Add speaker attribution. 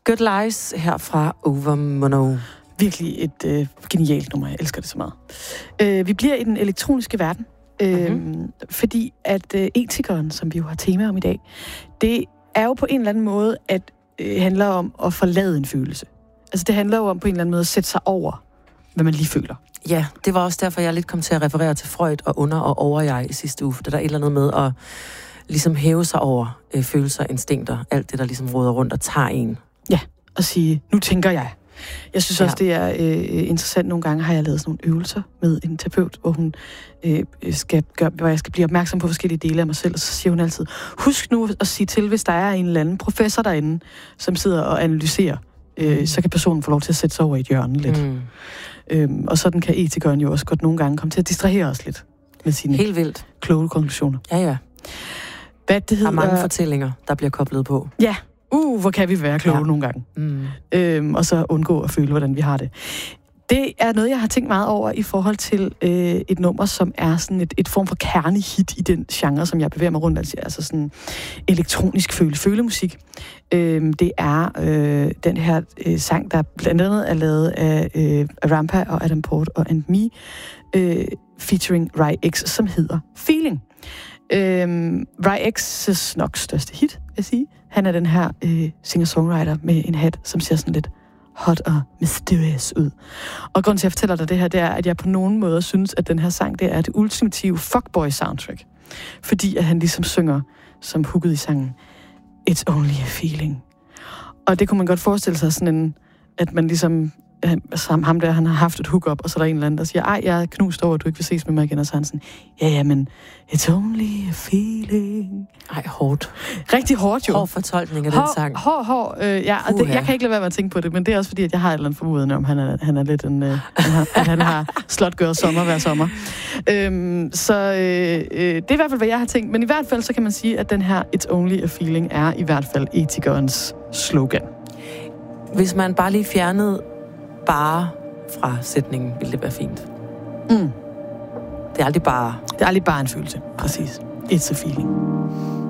Speaker 1: Good Lies her fra Overmono.
Speaker 2: Virkelig et genialt nummer. Jeg elsker det så meget. Vi bliver i den elektroniske verden, fordi at etikeren, som vi jo har tema om i dag, det er jo på en eller anden måde, at handler om at forlade en følelse. Altså det handler jo om på en eller anden måde at sætte sig over, hvad man lige føler.
Speaker 1: Ja, det var også derfor, jeg lidt kom til at referere til Freud og under- og over-jeg i sidste uge. Der er et eller andet med at ligesom hæve sig over følelser, instinkter, alt det, der ligesom råder rundt og tager en.
Speaker 2: Ja, og sige, nu tænker jeg. Jeg synes også, det er interessant. Nogle gange har jeg lavet sådan nogle øvelser med en terapeut, hvor hun hvor jeg skal blive opmærksom på forskellige dele af mig selv, og så siger hun altid, husk nu at sige til, hvis der er en eller anden professor derinde, som sidder og analyserer, så kan personen få lov til at sætte sig over i et hjørne lidt. Og sådan kan etikeren jo også godt nogle gange komme til at distrahere os lidt med sine
Speaker 1: helt vildt
Speaker 2: kloge konklusioner.
Speaker 1: Ja.
Speaker 2: Hvad det hedder...
Speaker 1: Der er mange fortællinger, der bliver koblet på.
Speaker 2: Ja. Hvor kan vi være kloge nogle gange. Og så undgå at føle, hvordan vi har det. Det er noget, jeg har tænkt meget over i forhold til et nummer, som er sådan et form for kernehit i den genre, som jeg bevæger mig rundt. Altså sådan elektronisk følemusik. Det er den her sang, der blandt andet er lavet af Rampa og Adam Port og And Me, featuring Rai X, som hedder Feeling. Rai X's nok største hit, vil jeg sige. Han er den her singer-songwriter med en hat, som ser sådan lidt hot og mysterious ud. Og grunden til, at jeg fortæller dig det her, det er, at jeg på nogen måde synes, at den her sang, det er det ultimative fuckboy-soundtrack. Fordi at han ligesom synger, som hooket i sangen, It's only a feeling. Og det kunne man godt forestille sig sådan en, at man ligesom, ham der, han har haft et hookup, og så er der en eller anden, der siger, ej, jeg er knust over, at du ikke vil ses med mig igen, og så er han sådan, ja, men it's only a feeling.
Speaker 1: Ej, hårdt.
Speaker 2: Rigtig hårdt jo.
Speaker 1: Hård fortolkning af den sang.
Speaker 2: Hård, ja, og det, jeg kan ikke lade være med at tænke på det, men det er også fordi, at jeg har et eller andet formodende om, han er lidt en, at han har slåtgøret sommer hver sommer. Det er i hvert fald, hvad jeg har tænkt, men i hvert fald, så kan man sige, at den her It's only a feeling er i hvert fald etikernes slogan.
Speaker 1: Hvis man bare lige fjernede bare fra sætningen, ville det være fint. Det er aldrig bare...
Speaker 2: Det er aldrig bare en følelse, præcis. It's a feeling.